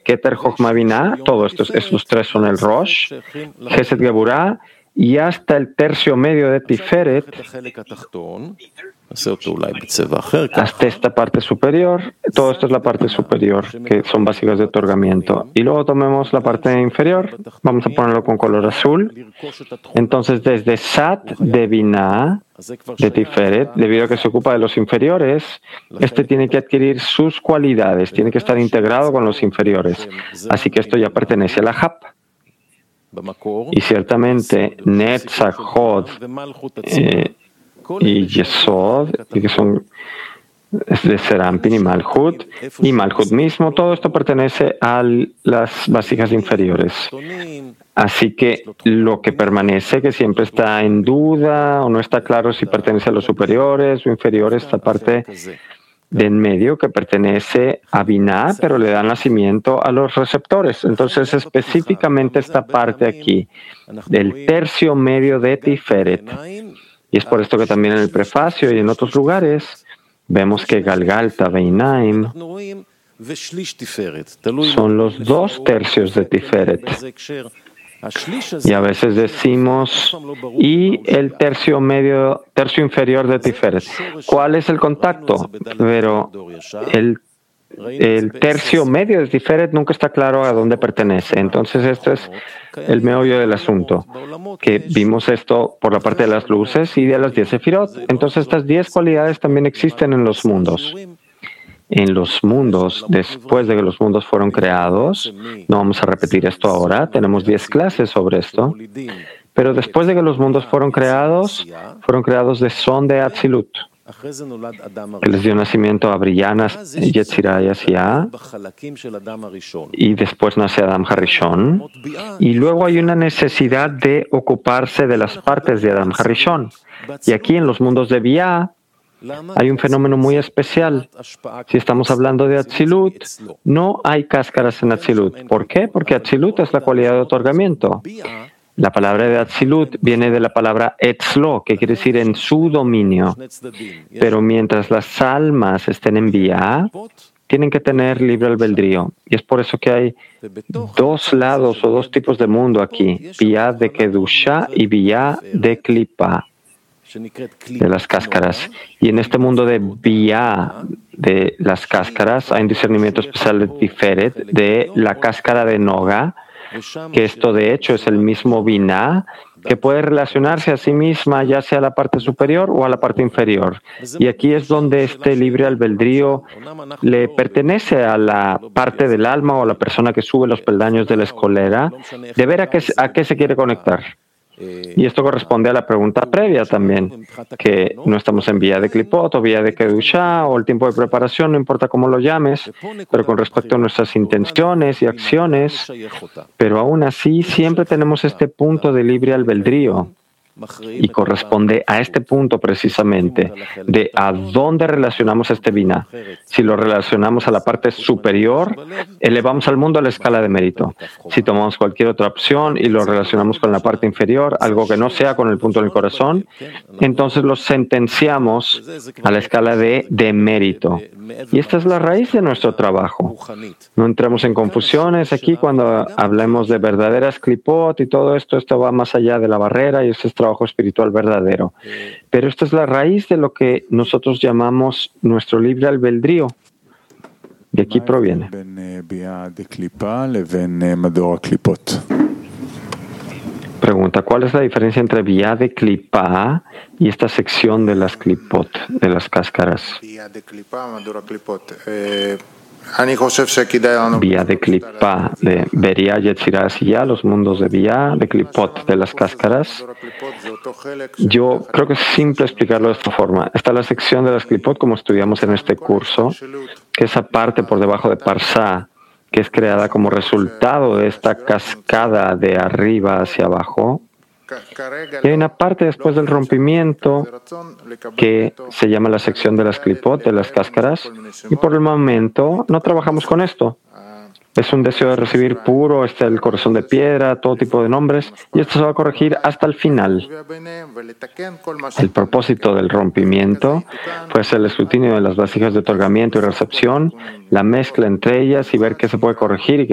Keter, Jochma, Binah, todo estos tres son el Rosh, Gesed, Geburah, y hasta el tercio medio de Tiferet, hasta esta parte superior. Todo esto es la parte superior, que son vasijas de otorgamiento. Y luego tomemos la parte inferior, vamos a ponerlo con color azul. Entonces, desde Sat de Binah, de Tiferet, debido a que se ocupa de los inferiores, este tiene que adquirir sus cualidades, tiene que estar integrado con los inferiores. Así que esto ya pertenece a la Hap. Y ciertamente, Netzach, Hod y Yesod, que son de Serampin y Malhut mismo, todo esto pertenece a las vasijas inferiores. Así que lo que permanece, que siempre está en duda o no está claro si pertenece a los superiores o inferiores, esta parte de en medio que pertenece a Binah, pero le da nacimiento a los receptores. Entonces, específicamente esta parte aquí, del tercio medio de Tiferet. Y es por esto que también en el prefacio y en otros lugares vemos que Galgalta, Beinaim son los 2 tercios de Tiferet. Y a veces decimos, y el tercio inferior de Tiferet. ¿Cuál es el contacto? Pero el tercio medio de Tiferet nunca está claro a dónde pertenece. Entonces, este es el meollo del asunto, que vimos esto por la parte de las luces y de las 10 sefirot. Entonces, estas 10 cualidades también existen en los mundos. En los mundos, después de que los mundos fueron creados, no vamos a repetir esto ahora, tenemos 10 clases sobre esto, pero después de que los mundos fueron creados de son de Atzilut, que les dio nacimiento a Brillanas, Yetzirah y Asiá, y después nace Adam Harishon, y luego hay una necesidad de ocuparse de las partes de Adam Harishon. Y aquí en los mundos de Biyah, hay un fenómeno muy especial. Si estamos hablando de Atzilut, no hay cáscaras en Atzilut. ¿Por qué? Porque Atzilut es la cualidad de otorgamiento. La palabra de Atzilut viene de la palabra Etzlo, que quiere decir en su dominio. Pero mientras las almas estén en Biyah, tienen que tener libre albedrío. Y es por eso que hay 2 lados o 2 tipos de mundo aquí. Biyah de Kedusha y Biyah de Klipa, de las cáscaras. Y en este mundo de Biyah, de las cáscaras, hay un discernimiento especial de Tiferet, de la cáscara de Noga, que esto de hecho es el mismo Binah, que puede relacionarse a sí misma ya sea a la parte superior o a la parte inferior. Y aquí es donde este libre albedrío le pertenece a la parte del alma o a la persona que sube los peldaños de la escalera, de ver a qué se quiere conectar. Y esto corresponde a la pregunta previa también, que no estamos en vía de Klipot o vía de Kedusha o el tiempo de preparación, no importa cómo lo llames, pero con respecto a nuestras intenciones y acciones, pero aún así siempre tenemos este punto de libre albedrío. Y corresponde a este punto precisamente de a dónde relacionamos este Binah. Si lo relacionamos a la parte superior, elevamos al mundo a la escala de mérito. Si tomamos cualquier otra opción y lo relacionamos con la parte inferior, algo que no sea con el punto del corazón, entonces lo sentenciamos a la escala de mérito. Y esta es la raíz de nuestro trabajo. No entremos en confusiones aquí cuando hablemos de verdaderas klipot y todo esto va más allá de la barrera y este es trabajo espiritual verdadero. Pero esta es la raíz de lo que nosotros llamamos nuestro libre albedrío. De aquí proviene. Pregunta, ¿cuál es la diferencia entre Biyah de Klipa y esta sección de las Klipot, de las cáscaras? Biyah de Klipa, de Beria, Yetzirah, Asiya, los mundos de Biyah, de Klipot, de las cáscaras. Yo creo que es simple explicarlo de esta forma. Está la sección de las Klipot, como estudiamos en este curso, que esa parte por debajo de Parsá, que es creada como resultado de esta cascada de arriba hacia abajo. Y hay una parte después del rompimiento que se llama la sección de las Klipot, de las cáscaras, y por el momento no trabajamos con esto. Es un deseo de recibir puro, el corazón de piedra, todo tipo de nombres, y esto se va a corregir hasta el final. El propósito del rompimiento fue hacer el escrutinio de las vasijas de otorgamiento y recepción, la mezcla entre ellas y ver qué se puede corregir y